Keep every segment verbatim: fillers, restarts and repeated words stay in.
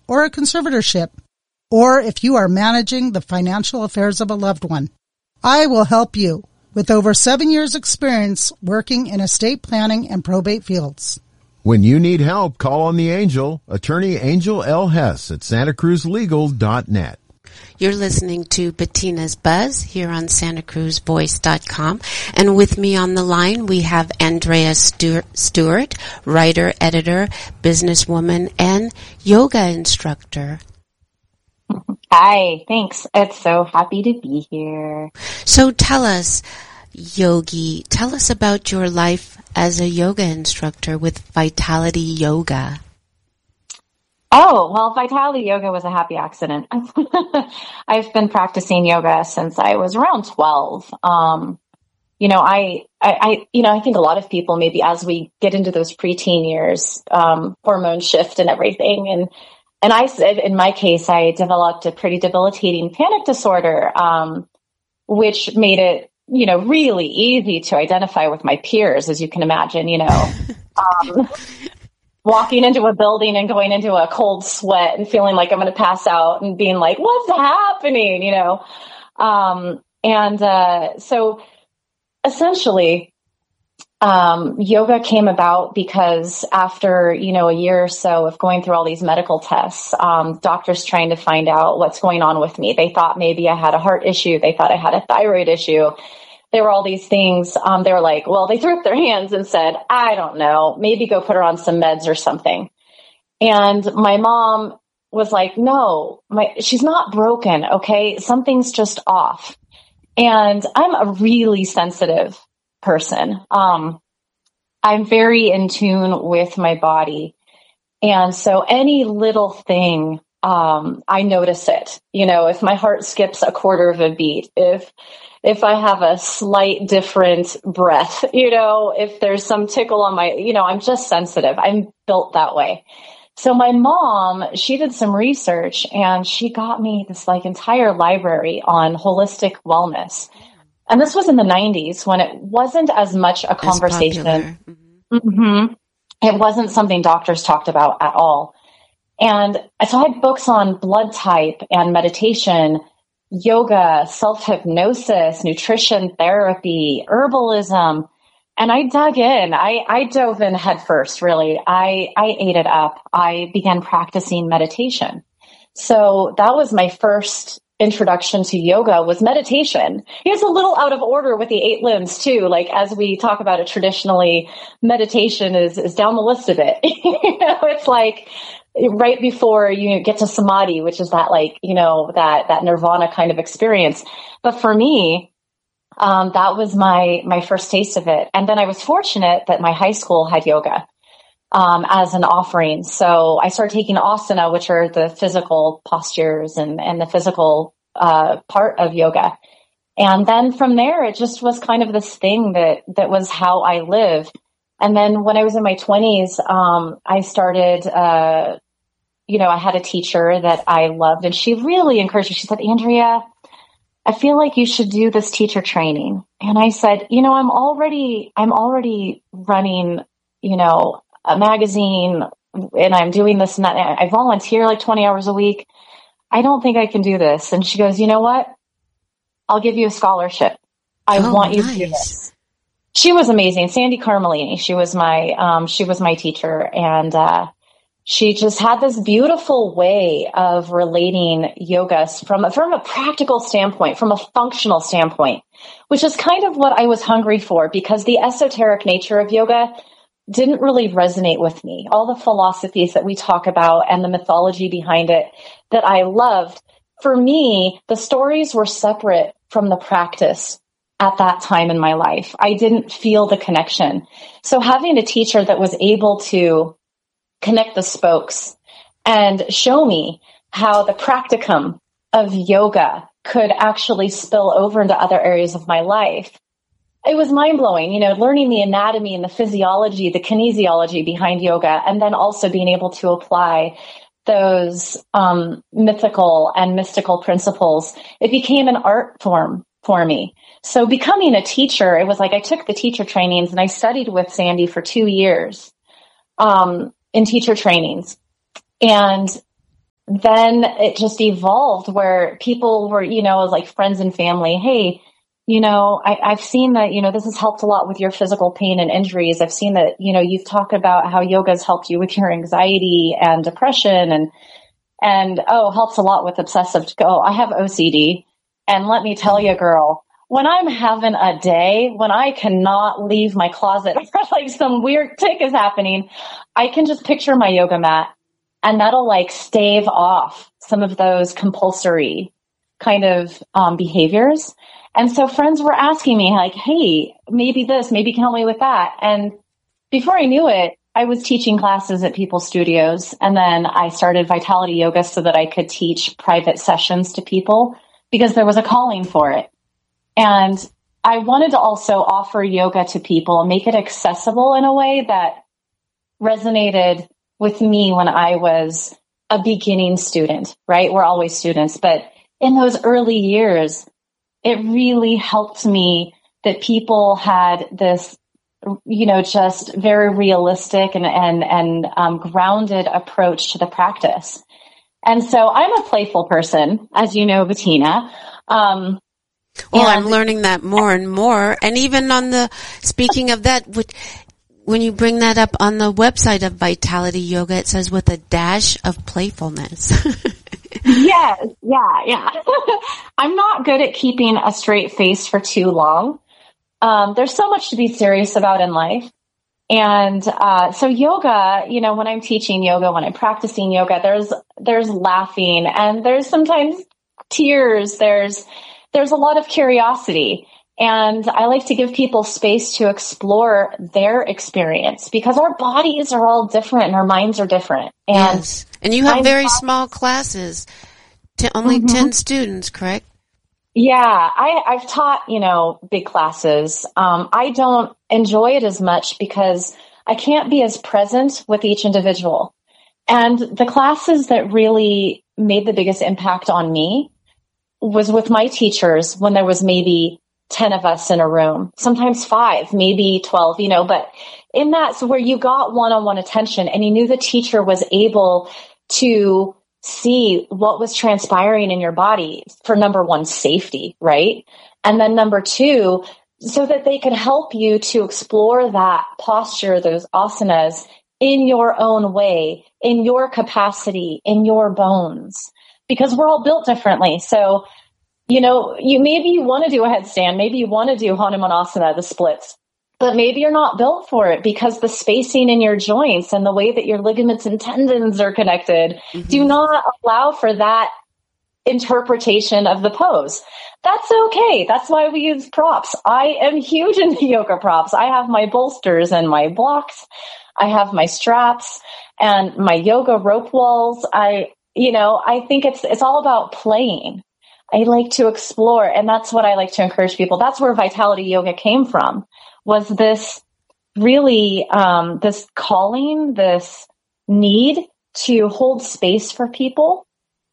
or a conservatorship, or if you are managing the financial affairs of a loved one. I will help you with over seven years experience working in estate planning and probate fields. When you need help, call on the angel, attorney Angel L. Hess at santa cruz legal dot net. You're listening to Bettina's Buzz here on santa cruz voice dot com. And with me on the line, we have Andrea Stewart, writer, editor, businesswoman, and yoga instructor. Hi, thanks. It's so happy to be here. So tell us, Yogi, tell us about your life as a yoga instructor with Vitality Yoga. Oh, well, Vitality Yoga was a happy accident. I've been practicing yoga since I was around twelve. Um, you know, I, I, I, you know, I think a lot of people, maybe as we get into those preteen years, um, hormones shift and everything. And, and I said, in my case, I developed a pretty debilitating panic disorder, um, which made it, you know, really easy to identify with my peers, as you can imagine, you know, um, walking into a building and going into a cold sweat and feeling like I'm going to pass out and being like, what's happening? You know? Um, and, uh, so essentially, um, yoga came about because after, you know, a year or so of going through all these medical tests, um, doctors trying to find out what's going on with me. They thought maybe I had a heart issue. They thought I had a thyroid issue. There were all these things. Um, they were like, well, they threw up their hands and said, I don't know, maybe go put her on some meds or something. And my mom was like, no, my, she's not broken. Okay. Something's just off. And I'm a really sensitive person. Um, I'm very in tune with my body. And so any little thing, um, I notice it. You know, if my heart skips a quarter of a beat, if if I have a slight different breath, you know, if there's some tickle on my, you know, I'm just sensitive. I'm built that way. So my mom, she did some research and she got me this like entire library on holistic wellness. And this was in the nineties when it wasn't as much a conversation. Mm-hmm. Mm-hmm. It wasn't something doctors talked about at all. And so I had books on blood type and meditation, yoga, self-hypnosis, nutrition therapy, herbalism. And I dug in. I, I dove in head first, really. I, I ate it up. I began practicing meditation. So that was my first introduction to yoga, was meditation. It's a little out of order with the eight limbs too. Like as we talk about it traditionally, meditation is, is down the list of it. You know, it's like right before you get to samadhi, which is that like, you know, that, that nirvana kind of experience. But for me, um, that was my, my first taste of it. And then I was fortunate that my high school had yoga, um, as an offering. So I started taking asana, which are the physical postures and, and the physical, uh, part of yoga. And then from there, it just was kind of this thing that, that was how I lived. And then when I was in my twenties, um, I started, uh, you know, I had a teacher that I loved and she really encouraged me. She said, Andrea, I feel like you should do this teacher training. And I said, you know, I'm already, I'm already running, you know, a magazine and I'm doing this and that. I volunteer like twenty hours a week. I don't think I can do this. And she goes, you know what? I'll give you a scholarship. I oh, want you nice. to do this. She was amazing. Sandy Carmelini. She was my, um, she was my teacher. And, uh, she just had this beautiful way of relating yoga from, from a practical standpoint, from a functional standpoint, which is kind of what I was hungry for because the esoteric nature of yoga didn't really resonate with me. All the philosophies that we talk about and the mythology behind it that I loved, for me, the stories were separate from the practice at that time in my life. I didn't feel the connection. So having a teacher that was able to connect the spokes and show me how the practicum of yoga could actually spill over into other areas of my life. It was mind-blowing, you know, learning the anatomy and the physiology, the kinesiology behind yoga, and then also being able to apply those um, mythical and mystical principles. It became an art form for me. So becoming a teacher, it was like I took the teacher trainings and I studied with Sandy for two years um, in teacher trainings. And then it just evolved where people were, you know, like friends and family, hey, you know, I, I've seen that, you know, this has helped a lot with your physical pain and injuries. I've seen that, you know, you've talked about how yoga has helped you with your anxiety and depression and, and, oh, helps a lot with obsessive. Oh, I have O C D. And let me tell you, girl, when I'm having a day, when I cannot leave my closet or like some weird tick is happening, I can just picture my yoga mat and that'll like stave off some of those compulsory kind of um, behaviors. And so friends were asking me like, hey, maybe this, maybe you can help me with that. And before I knew it, I was teaching classes at people's studios. And then I started Vitality Yoga so that I could teach private sessions to people because there was a calling for it. And I wanted to also offer yoga to people, make it accessible in a way that resonated with me when I was a beginning student, right? We're always students, but in those early years, it really helped me that people had this, you know, just very realistic and, and, and um, grounded approach to the practice. And so I'm a playful person, as you know, Bettina. Um, well, I'm learning that more and more. And even on the, speaking of that, when you bring that up on the website of Vitality Yoga, it says with a dash of playfulness. Yes, yeah, yeah. I'm not good at keeping a straight face for too long. Um, there's so much to be serious about in life. And uh, so yoga, you know, when I'm teaching yoga, when I'm practicing yoga, there's there's laughing and there's sometimes tears. There's there's a lot of curiosity. And I like to give people space to explore their experience because our bodies are all different and our minds are different. And yes. And you have I'm very not, small classes, t- only mm-hmm. ten students, correct? Yeah, I, I've taught, you know, big classes. Um, I don't enjoy it as much because I can't be as present with each individual. And the classes that really made the biggest impact on me was with my teachers when there was maybe ten of us in a room, sometimes five, maybe twelve, you know, but in that, so where you got one-on-one attention and you knew the teacher was able to see what was transpiring in your body for number one, safety, right? And then number two, so that they could help you to explore that posture, those asanas in your own way, in your capacity, in your bones, because we're all built differently. So, you know, you maybe you want to do a headstand, maybe you want to do Hanumanasana, the splits, but maybe you're not built for it because the spacing in your joints and the way that your ligaments and tendons are connected mm-hmm. do not allow for that interpretation of the pose. That's okay. That's why we use props. I am huge into yoga props. I have my bolsters and my blocks. I have my straps and my yoga rope walls. I, you know, I think it's, it's all about playing. I like to explore, and that's what I like to encourage people. That's where Vitality Yoga came from, was this really, um, this calling, this need to hold space for people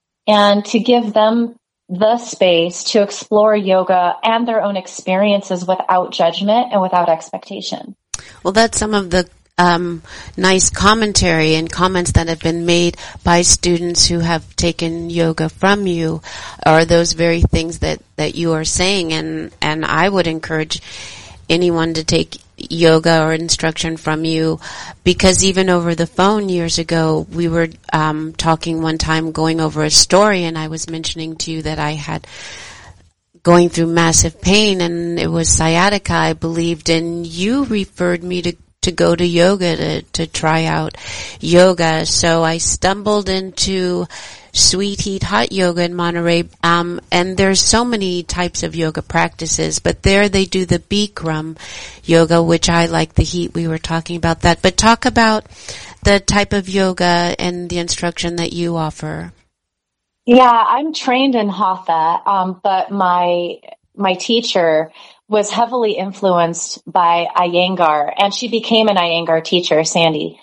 and to give them the space to explore yoga and their own experiences without judgment and without expectation. Well, that's some of the Um, nice commentary and comments that have been made by students who have taken yoga from you, are those very things that, that you are saying. And, and I would encourage anyone to take yoga or instruction from you, because even over the phone years ago, we were um, talking one time, going over a story, and I was mentioning to you that I had going through massive pain, and it was sciatica, I believed, and you referred me to to go to yoga, to, to try out yoga. So I stumbled into Sweet Heat Hot Yoga in Monterey, um, and there's so many types of yoga practices, but there they do the Bikram yoga, which I like the heat. We were talking about that. But talk about the type of yoga and the instruction that you offer. Yeah, I'm trained in Hatha, um, but my my teacher was heavily influenced by Iyengar, and she became an Iyengar teacher, Sandy.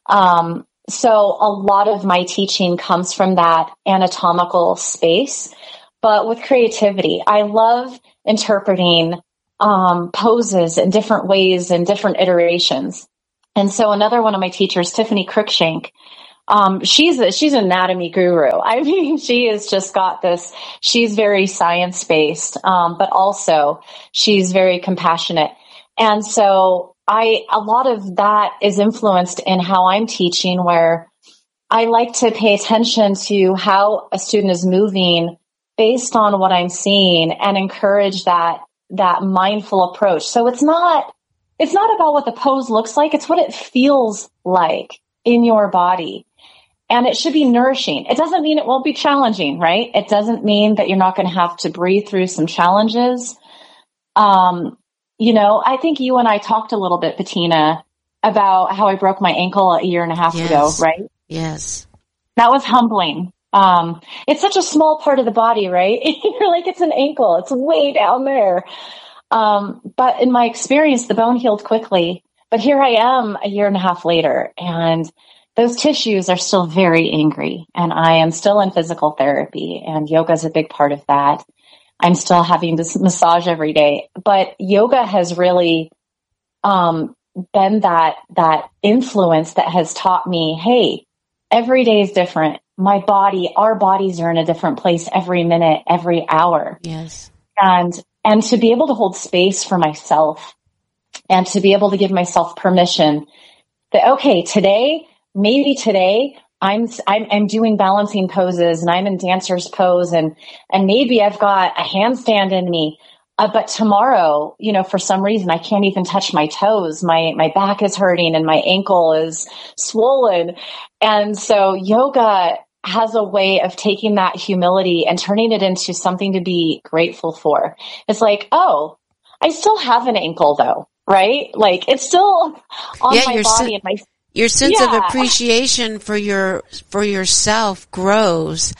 Um, so a lot of my teaching comes from that anatomical space, but with creativity. I love interpreting um, poses in different ways and different iterations. And so another one of my teachers, Tiffany Cruikshank, Um, she's a, she's an anatomy guru. I mean, she has just got this, she's very science based, um, but also she's very compassionate. And so I, a lot of that is influenced in how I'm teaching, where I like to pay attention to how a student is moving based on what I'm seeing and encourage that, that mindful approach. So it's not, it's not about what the pose looks like. It's what it feels like in your body. And it should be nourishing. It doesn't mean it won't be challenging, right? It doesn't mean that you're not going to have to breathe through some challenges. Um, you know, I think you and I talked a little bit, Bettina, about how I broke my ankle a year and a half yes. ago, right? Yes. That was humbling. Um, it's such a small part of the body, right? You're like, it's an ankle. It's way down there. Um, but in my experience, the bone healed quickly. But here I am a year and a half later, and those tissues are still very angry, and I am still in physical therapy, and yoga is a big part of that. I'm still having this massage every day, but yoga has really, um, been that, that influence that has taught me, hey, every day is different. My body, our bodies are in a different place every minute, every hour. Yes. And, and to be able to hold space for myself and to be able to give myself permission that, okay, today, maybe today I'm, I'm, I'm doing balancing poses and I'm in dancer's pose, and, and maybe I've got a handstand in me. Uh, but tomorrow, you know, for some reason, I can't even touch my toes. My, my back is hurting and my ankle is swollen. And so yoga has a way of taking that humility and turning it into something to be grateful for. It's like, oh, I still have an ankle though, right? Like it's still on yeah, my body sen- and my Your sense yeah. of appreciation for your, for yourself grows,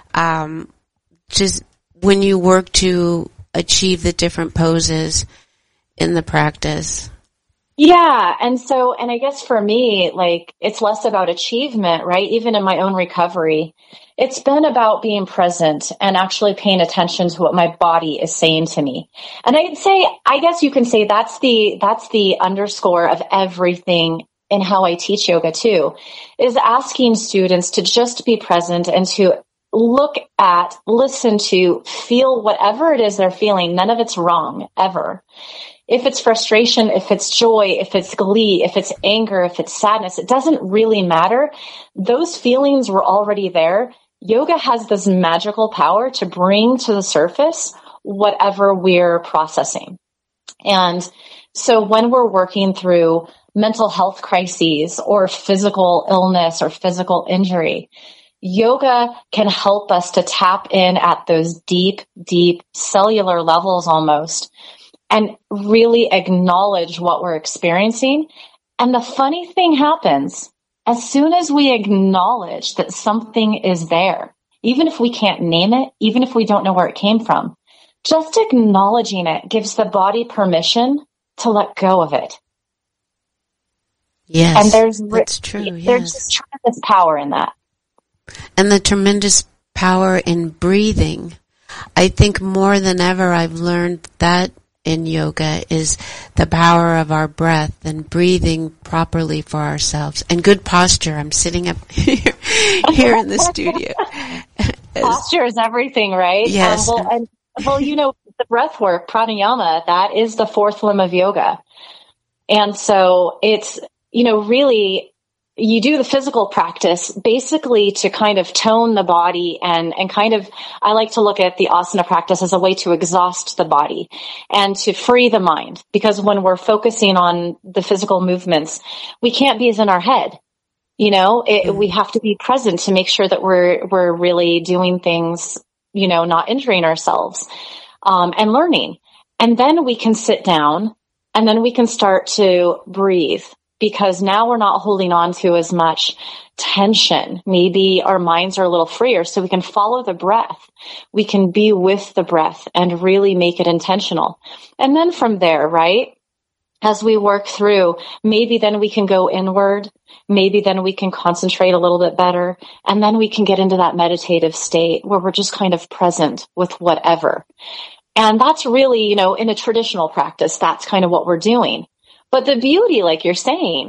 um, just when you work to achieve the different poses in the practice. Yeah. And so, and I guess for me, like, it's less about achievement, right? Even in my own recovery, it's been about being present and actually paying attention to what my body is saying to me. And I'd say, I guess you can say that's the, that's the underscore of everything in how I teach yoga too, is asking students to just be present and to look at, listen to, feel whatever it is they're feeling. None of it's wrong, ever. If it's frustration, if it's joy, if it's glee, if it's anger, if it's sadness, it doesn't really matter. Those feelings were already there. Yoga has this magical power to bring to the surface whatever we're processing. And so when we're working through mental health crises or physical illness or physical injury, yoga can help us to tap in at those deep, deep cellular levels almost and really acknowledge what we're experiencing. And the funny thing happens, as soon as we acknowledge that something is there, even if we can't name it, even if we don't know where it came from, just acknowledging it gives the body permission to let go of it. Yes, and there's that's true. There's Yes. tremendous power in that. And the tremendous power in breathing. I think more than ever I've learned that in yoga is the power of our breath and breathing properly for ourselves and good posture. I'm sitting up here, here in the studio. Posture is everything, right? Yes. Um, well, and, well, you know, the breath work, pranayama, that is the fourth limb of yoga. And so it's, you know, really, you do the physical practice basically to kind of tone the body and, and kind of, I like to look at the asana practice as a way to exhaust the body and to free the mind. Because when we're focusing on the physical movements, we can't be as in our head. You know, it, mm-hmm. we have to be present to make sure that we're, we're really doing things, you know, not injuring ourselves, um, and learning. And then we can sit down and then we can start to breathe. Because now we're not holding on to as much tension. Maybe our minds are a little freer, so we can follow the breath. We can be with the breath and really make it intentional. And then from there, right, as we work through, maybe then we can go inward. Maybe then we can concentrate a little bit better. And then we can get into that meditative state where we're just kind of present with whatever. And that's really, you know, in a traditional practice, that's kind of what we're doing. But the beauty, like you're saying,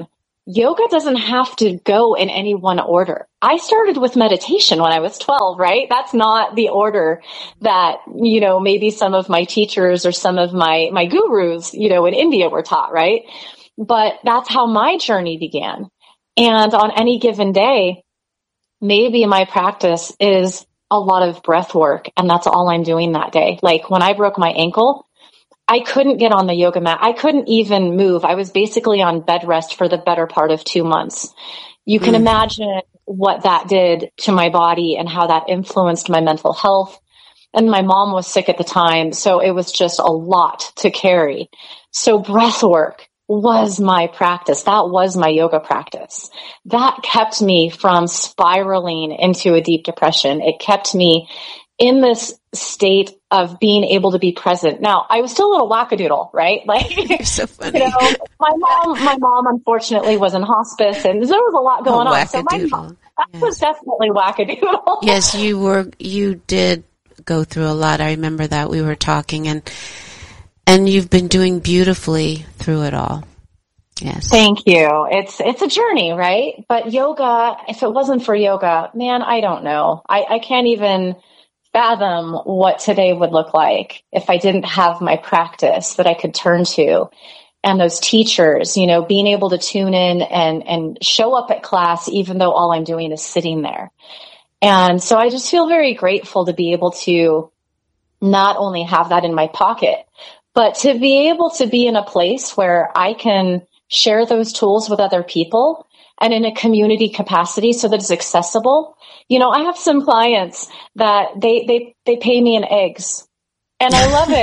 yoga doesn't have to go in any one order. I started with meditation when I was twelve, right? That's not the order that, you know, maybe some of my teachers or some of my, my gurus, you know, in India were taught, right? But that's how my journey began. And on any given day, maybe my practice is a lot of breath work, and that's all I'm doing that day. Like when I broke my ankle, I couldn't get on the yoga mat. I couldn't even move. I was basically on bed rest for the better part of two months. You can mm. imagine what that did to my body and how that influenced my mental health. And my mom was sick at the time, so it was just a lot to carry. So breath work was my practice. That was my yoga practice. That kept me from spiraling into a deep depression. It kept me in this state of being able to be present. Now, I was still a little wackadoodle, right? Like, You're so funny. You know, my mom, my mom unfortunately was in hospice, and there was a lot going oh, on. So my mom, that yes. was definitely wackadoodle. Yes, you were, you did go through a lot. I remember that we were talking, and, and you've been doing beautifully through it all. Yes. Thank you. It's, it's a journey, right? But yoga, if it wasn't for yoga, man, I don't know. I, I can't even fathom what today would look like if I didn't have my practice that I could turn to, and those teachers, you know, being able to tune in and, and show up at class, even though all I'm doing is sitting there. And so I just feel very grateful to be able to not only have that in my pocket, but to be able to be in a place where I can share those tools with other people and in a community capacity so that it's accessible. You know, I have some clients that they, they, they pay me in eggs, and I love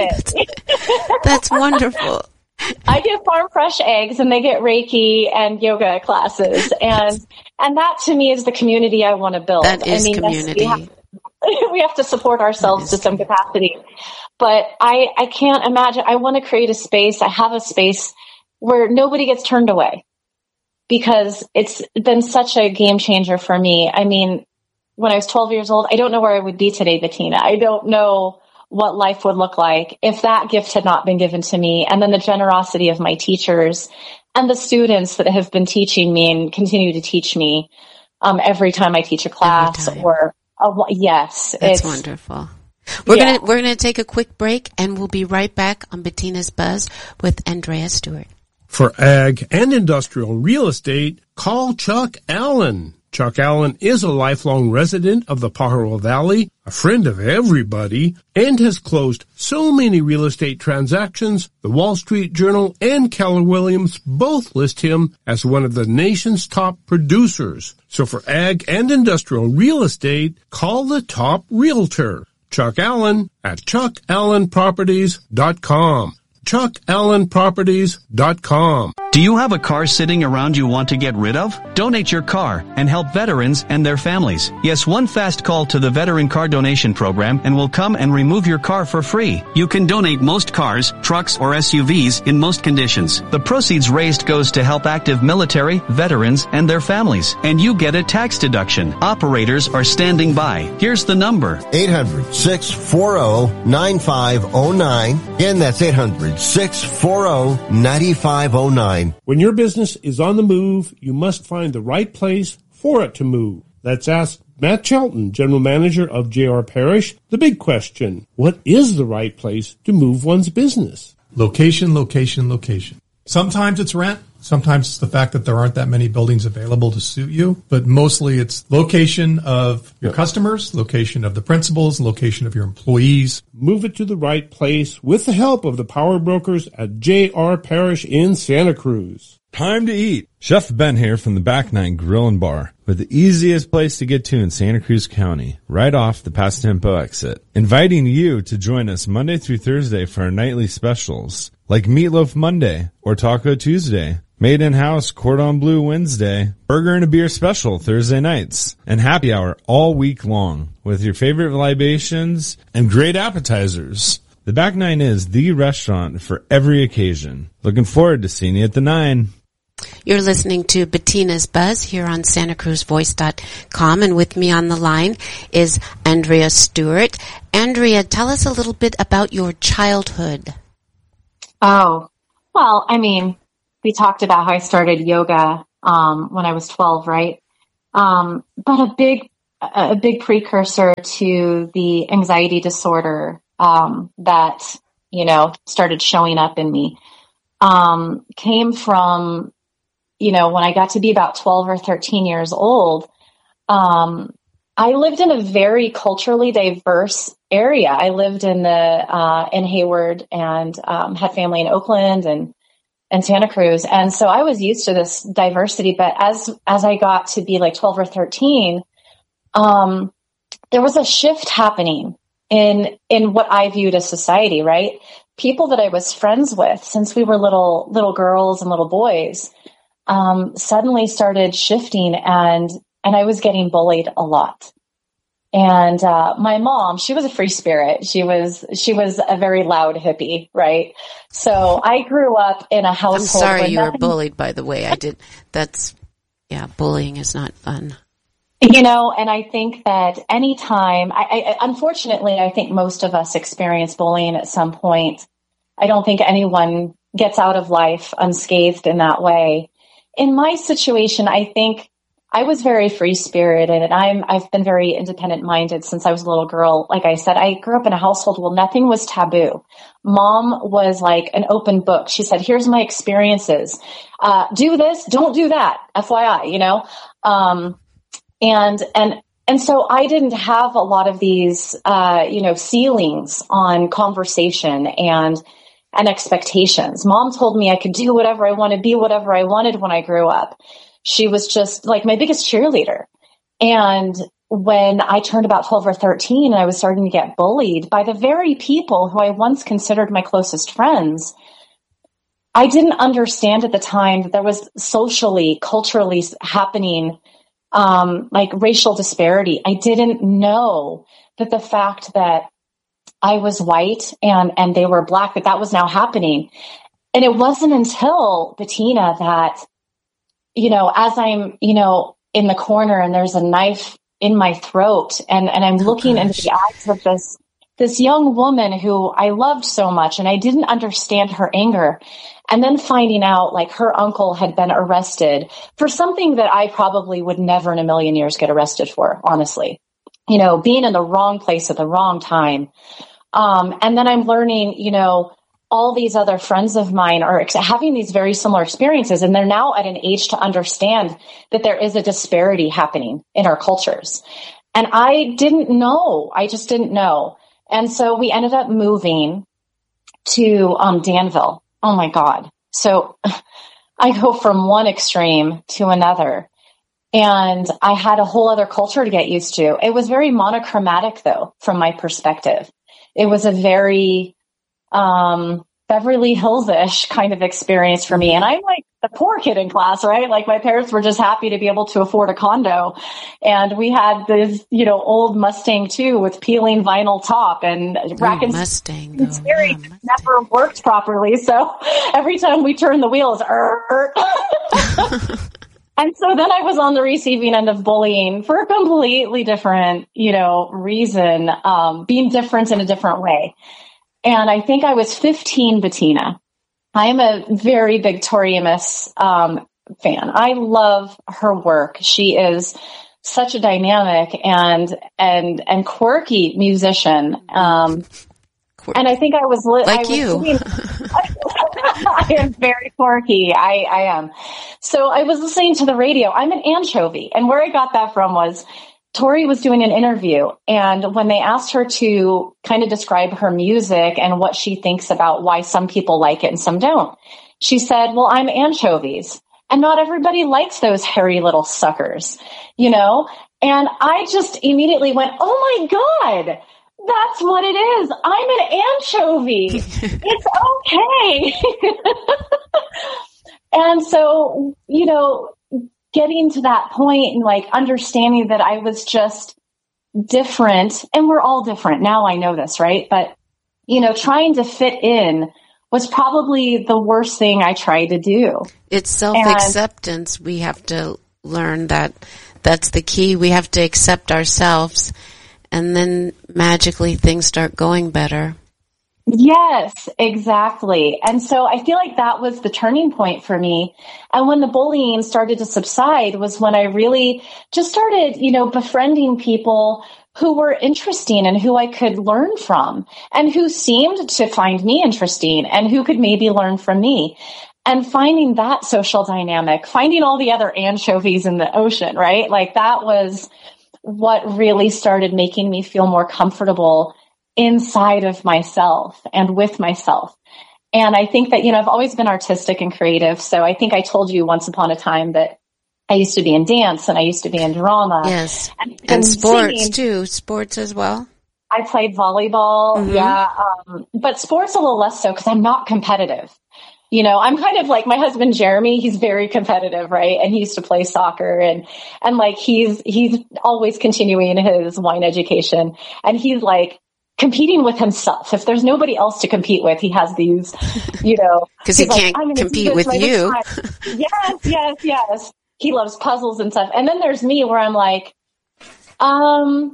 it. That's wonderful. I get farm fresh eggs, and they get Reiki and yoga classes. And, and that to me is the community I want to build. That is I mean, community. We have, we have to support ourselves to some capacity, but I, I can't imagine. I want to create a space. I have a space where nobody gets turned away, because it's been such a game changer for me. I mean, when I was twelve years old, I don't know where I would be today, Bettina. I don't know what life would look like if that gift had not been given to me. And then the generosity of my teachers and the students that have been teaching me and continue to teach me um, every time I teach a class or a, yes. That's it's wonderful. We're yeah. gonna we're gonna take a quick break, and we'll be right back on Bettina's Buzz with Andrea Stewart. For ag and industrial real estate, call Chuck Allen. Chuck Allen is a lifelong resident of the Pajaro Valley, a friend of everybody, and has closed so many real estate transactions, the Wall Street Journal and Keller Williams both list him as one of the nation's top producers. So for ag and industrial real estate, call the top realtor, Chuck Allen, at chuck allen properties dot com. chuck allen properties dot com. Do you have a car sitting around you want to get rid of? Donate your car and help veterans and their families. Yes, one fast call to the Veteran Car Donation Program and we'll come and remove your car for free. You can donate most cars, trucks, or S U Vs in most conditions. The proceeds raised goes to help active military, veterans, and their families. And you get a tax deduction. Operators are standing by. Here's the number. eight hundred, six four zero, nine five zero nine. Again, that's eight hundred, six four zero, nine five zero nine. When your business is on the move, you must find the right place for it to move. Let's ask Matt Shelton, General Manager of J R Parrish, the big question. What is the right place to move one's business? Location, location, location. Sometimes it's rent. Sometimes it's the fact that there aren't that many buildings available to suit you, but mostly it's location of your customers, location of the principals, location of your employees. Move it to the right place with the help of the power brokers at J R Parrish in Santa Cruz. Time to eat. Chef Ben here from the Back Nine Grill and Bar, with the easiest place to get to in Santa Cruz County, right off the Pastempo exit. Inviting you to join us Monday through Thursday for our nightly specials, like Meatloaf Monday or Taco Tuesday, Made in-house Cordon Bleu Wednesday, Burger and a Beer Special Thursday nights, and happy hour all week long with your favorite libations and great appetizers. The Back Nine is the restaurant for every occasion. Looking forward to seeing you at the Nine. You're listening to Bettina's Buzz here on Santa Cruz Voice dot com, and with me on the line is Andrea Stewart. Andrea, tell us a little bit about your childhood. Oh, well, I mean, we talked about how I started yoga um, when I was twelve, right? Um, but a big, a big precursor to the anxiety disorder, um, that, you know, started showing up in me, um, came from, you know, when I got to be about twelve or thirteen years old, um, I lived in a very culturally diverse area. I lived in the, uh, in Hayward and, um, had family in Oakland and, and Santa Cruz. And so I was used to this diversity, but as, as I got to be like twelve or thirteen, um, there was a shift happening in, in what I viewed as society, right? People that I was friends with since we were little, little girls and little boys, um, suddenly started shifting, and, and I was getting bullied a lot. And, uh, my mom, she was a free spirit. She was, she was a very loud hippie, right? So I grew up in a household. I'm sorry you nothing- were bullied, by the way. I did. That's, yeah, bullying is not fun. You know, and I think that anytime, I, I, unfortunately, I think most of us experience bullying at some point. I don't think anyone gets out of life unscathed in that way. In my situation, I think I was very free spirited, and I'm, I've been very independent minded since I was a little girl. Like I said, I grew up in a household where nothing was taboo. Mom was like an open book. She said, here's my experiences. Uh, do this, don't do that. F Y I, you know? Um, and, and, and so I didn't have a lot of these, uh, you know, ceilings on conversation and, and expectations. Mom told me I could do whatever I wanted, be whatever I wanted when I grew up. She was just like my biggest cheerleader. And when I turned about twelve or thirteen and I was starting to get bullied by the very people who I once considered my closest friends, I didn't understand at the time that there was socially, culturally happening, um, like racial disparity. I didn't know that the fact that I was white and, and they were black, that that was now happening. And it wasn't until, Bettina, that, you know, as I'm, you know, in the corner and there's a knife in my throat, and, and I'm looking oh, into the eyes of this, this young woman who I loved so much, and I didn't understand her anger. And then finding out like her uncle had been arrested for something that I probably would never in a million years get arrested for, honestly, you know, being in the wrong place at the wrong time. Um, and then I'm learning, you know, all these other friends of mine are ex- having these very similar experiences, and they're now at an age to understand that there is a disparity happening in our cultures. And I didn't know. I just didn't know. And so we ended up moving to um, Danville. Oh, my God. So I go from one extreme to another. And I had a whole other culture to get used to. It was very monochromatic, though, from my perspective. It was a very um, Beverly Hills-ish kind of experience for me. And I'm like the poor kid in class, right? Like my parents were just happy to be able to afford a condo. And we had this, you know, old Mustang too with peeling vinyl top, and rack and Mustang though. steering Yeah, Mustang. never worked properly. So every time we turned the wheels, er, and so then I was on the receiving end of bullying for a completely different, you know, reason, um, being different in a different way. And I think I was fifteen, Bettina. I am a very big Tori Amos um, fan. I love her work. She is such a dynamic and and and quirky musician. Um, Quirky. and I think I was li- like I was you. I am very quirky. I, I am. So I was listening to the radio. I'm an anchovy, and where I got that from was Tori was doing an interview, and when they asked her to kind of describe her music and what she thinks about why some people like it and some don't, she said, well, I'm anchovies, and not everybody likes those hairy little suckers, you know? And I just immediately went, oh my God, that's what it is. I'm an anchovy. It's okay. And so, you know, getting to that point and like understanding that I was just different, and we're all different. Now I know this, right? But, you know, trying to fit in was probably the worst thing I tried to do. It's self-acceptance. And we have to learn that that's the key. We have to accept ourselves, and then magically things start going better. Yes, exactly. And so I feel like that was the turning point for me. And when the bullying started to subside was when I really just started, you know, befriending people who were interesting and who I could learn from and who seemed to find me interesting and who could maybe learn from me. And finding that social dynamic, finding all the other anchovies in the ocean, right? Like that was what really started making me feel more comfortable inside of myself and with myself. And I think that, you know, I've always been artistic and creative. So I think I told you once upon a time that I used to be in dance and I used to be in drama. Yes. And, and, and sports singing. too. Sports as well. I played volleyball. Mm-hmm. Yeah. Um, but sports a little less so because I'm not competitive. You know, I'm kind of like my husband, Jeremy, he's very competitive, right? And he used to play soccer and, and like he's, he's always continuing his wine education and he's like competing with himself. If there's nobody else to compete with, he has these, you know, because he like, can't compete with you. Yes, yes, yes. He loves puzzles and stuff. And then there's me where I'm like, um,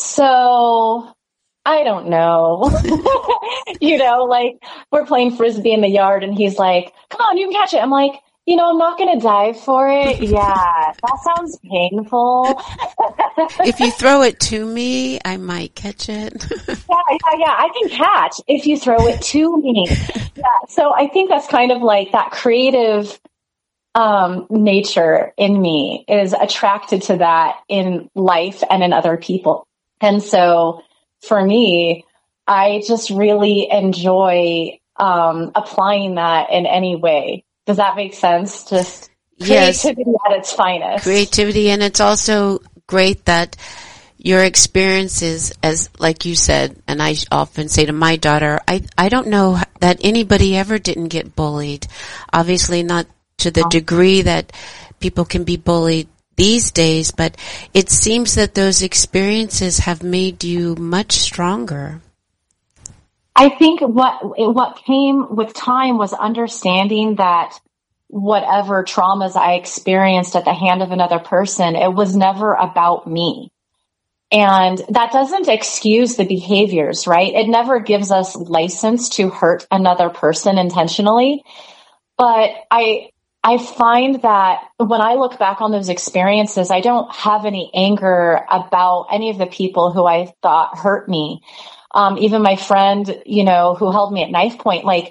so I don't know. You know, like we're playing Frisbee in the yard and he's like, come on, you can catch it. I'm like, you know, I'm not going to dive for it. Yeah, that sounds painful. If you throw it to me, I might catch it. yeah, yeah, yeah. I can catch if you throw it to me. Yeah. So I think that's kind of like that creative um, nature in me is attracted to that in life and in other people. And so for me, I just really enjoy um, applying that in any way. Does that make sense? Just creativity yes. at its finest. Creativity, and it's also great that your experiences, as like you said, and I often say to my daughter, I I don't know that anybody ever didn't get bullied. Obviously, not to the degree that people can be bullied these days, but it seems that those experiences have made you much stronger. I think what what came with time was understanding that whatever traumas I experienced at the hand of another person, it was never about me. And that doesn't excuse the behaviors, right? It never gives us license to hurt another person intentionally. But I I find that when I look back on those experiences, I don't have any anger about any of the people who I thought hurt me. Um, even my friend, you know, who held me at knife point, like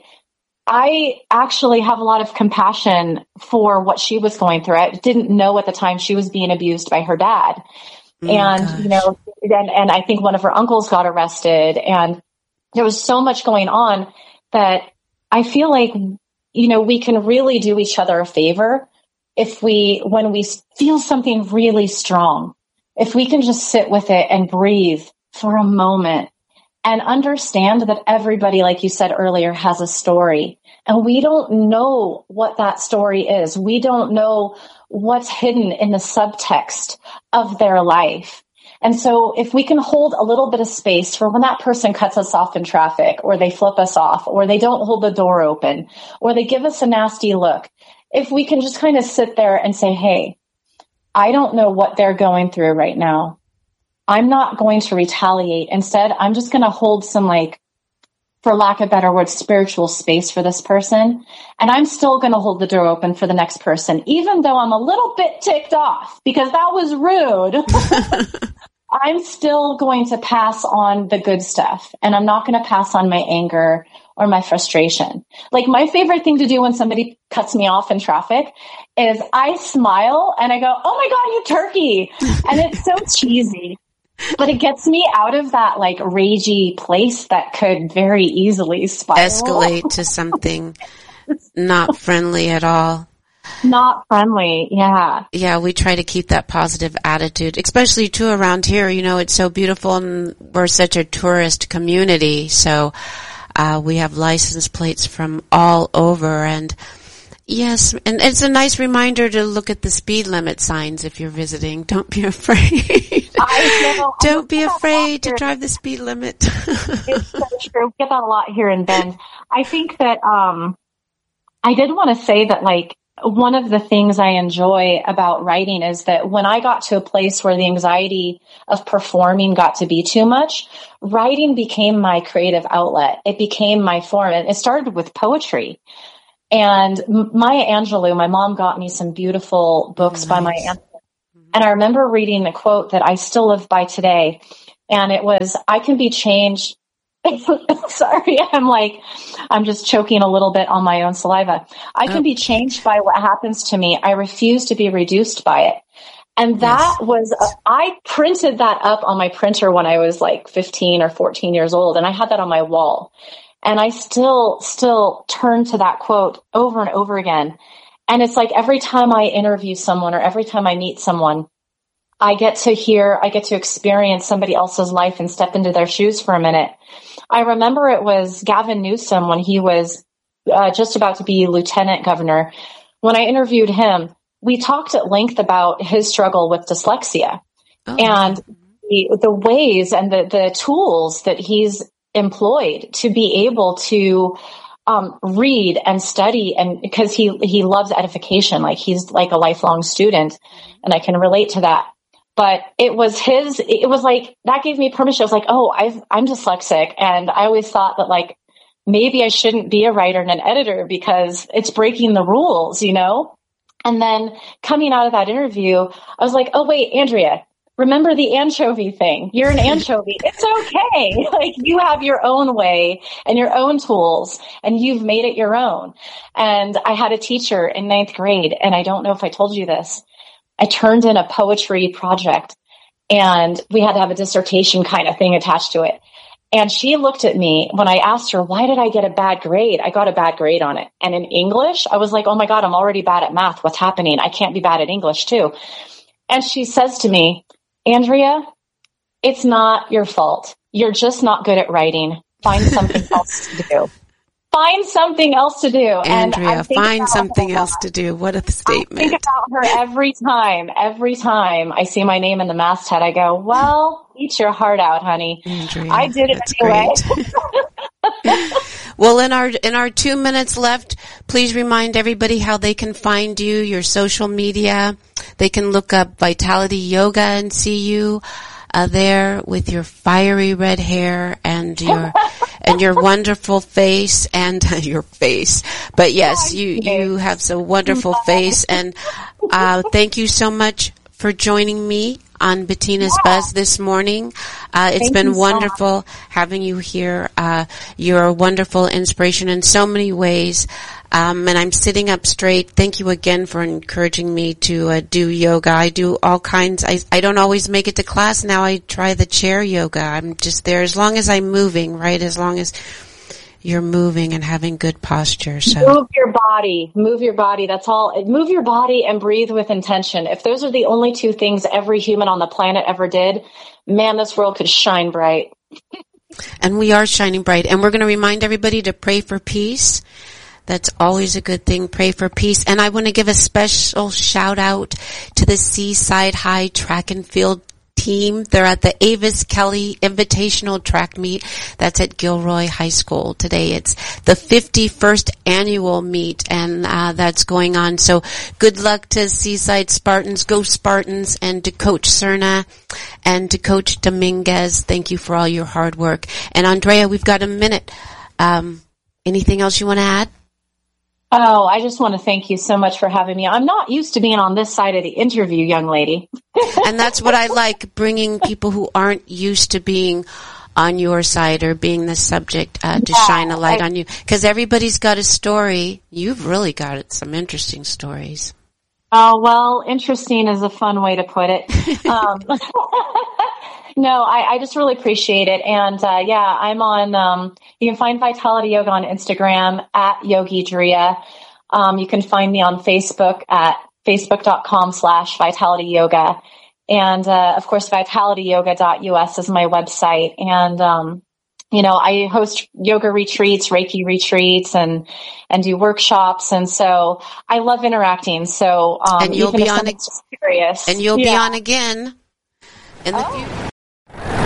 I actually have a lot of compassion for what she was going through. I didn't know at the time she was being abused by her dad. Oh and, gosh. you know, and, and I think one of her uncles got arrested and there was so much going on that I feel like, you know, we can really do each other a favor if we, when we feel something really strong, if we can just sit with it and breathe for a moment. And understand that everybody, like you said earlier, has a story. And we don't know what that story is. We don't know what's hidden in the subtext of their life. And so if we can hold a little bit of space for when that person cuts us off in traffic, or they flip us off, or they don't hold the door open, or they give us a nasty look, if we can just kind of sit there and say, hey, I don't know what they're going through right now. I'm not going to retaliate. Instead, I'm just going to hold some, like, for lack of better words, spiritual space for this person. And I'm still going to hold the door open for the next person, even though I'm a little bit ticked off because that was rude. I'm still going to pass on the good stuff, and I'm not going to pass on my anger or my frustration. Like, my favorite thing to do when somebody cuts me off in traffic is I smile and I go, oh my God, you turkey. And it's so cheesy. But it gets me out of that, like, ragey place that could very easily spiral. Escalate to something not friendly at all. Not friendly, yeah. Yeah, we try to keep that positive attitude, especially too around here. You know, it's so beautiful and we're such a tourist community. So uh we have license plates from all over, and yes, and it's a nice reminder to look at the speed limit signs if you're visiting. Don't be afraid. I know. Don't be afraid to drive the speed limit. It's so true. We get that a lot here in Bend. I think that um I did want to say that, like, one of the things I enjoy about writing is that when I got to a place where the anxiety of performing got to be too much, writing became my creative outlet. It became my form. And it started with poetry. And Maya Angelou, my mom got me some beautiful books nice. by Maya Angelou. And I remember reading a quote that I still live by today. And it was, I can be changed. Sorry, I'm like, I'm just choking a little bit on my own saliva. I can oh. be changed by what happens to me. I refuse to be reduced by it. And that yes. was, uh, I printed that up on my printer when I was like fifteen or fourteen years old. And I had that on my wall. And I still, still turn to that quote over and over again. And it's like every time I interview someone or every time I meet someone, I get to hear, I get to experience somebody else's life and step into their shoes for a minute. I remember it was Gavin Newsom when he was uh, just about to be lieutenant governor. When I interviewed him, we talked at length about his struggle with dyslexia oh. and the, the ways and the, the tools that he's employed to be able to um, read and study, and because he he loves edification, like he's like a lifelong student, and I can relate to that. But it was his, it was like, that gave me permission. I was like, oh, I've, I'm dyslexic. And I always thought that like, maybe I shouldn't be a writer and an editor because it's breaking the rules, you know? And then coming out of that interview, I was like, oh, wait, Andrea, remember the anchovy thing. You're an anchovy. It's okay. Like you have your own way and your own tools and you've made it your own. And I had a teacher in ninth grade, and I don't know if I told you this. I turned in a poetry project and we had to have a dissertation kind of thing attached to it. And she looked at me when I asked her, why did I get a bad grade? I got a bad grade on it. And in English, I was like, oh my God, I'm already bad at math. What's happening? I can't be bad at English too. And she says to me, Andrea, it's not your fault. You're just not good at writing. Find something else to do. Find something else to do. Andrea, and find something else to do. What a statement. I think about her every time, every time I see my name in the masthead, I go, well, eat your heart out, honey. Andrea, I did it anyway. Well, in our, in our two minutes left, please remind everybody how they can find you, your social media. They can look up Vitality Yoga and see you. Uh, there with your fiery red hair and your and your wonderful face and your face. But yes, you you have a wonderful face, and uh, thank you so much for joining me on Bettina's Buzz this morning. Uh, it's Thank been so wonderful much. having you here. Uh, you're a wonderful inspiration in so many ways. Um, and I'm sitting up straight. Thank you again for encouraging me to uh, do yoga. I do all kinds. I, I don't always make it to class. Now I try the chair yoga. I'm just there as long as I'm moving, right? As long as you're moving and having good posture. So move your body, move your body. That's all. Move your body and breathe with intention. If those are the only two things every human on the planet ever did, man, this world could shine bright. And we are shining bright. And we're going to remind everybody to pray for peace. That's always a good thing. Pray for peace. And I want to give a special shout out to the Seaside High Track and Field team. They're at the Avis Kelly Invitational Track Meet. That's at Gilroy High School today. It's the fifty-first annual meet, and uh, that's going on. So good luck to Seaside Spartans. Go Spartans. And to Coach Cerna and to Coach Dominguez, thank you for all your hard work. And Andrea, we've got a minute. Um, anything else you want to add? Oh, I just want to thank you so much for having me. I'm not used to being on this side of the interview, young lady. And that's what I like, bringing people who aren't used to being on your side or being the subject uh, to yeah, shine a light I, on you. Because everybody's got a story. You've really got it, some interesting stories. Oh, well, interesting is a fun way to put it. Um, no, I, I just really appreciate it. And, uh, yeah, I'm on, um, you can find Vitality Yoga on Instagram at Yogi Drea. Um, you can find me on Facebook at facebook.com slash Vitality Yoga. And, uh, of course, vitality yoga dot U S is my website. And, um, you know, I host yoga retreats, Reiki retreats, and, and do workshops. And so I love interacting. So, um, and you'll even be if on, something's serious, and you'll yeah. be on again in the oh. future.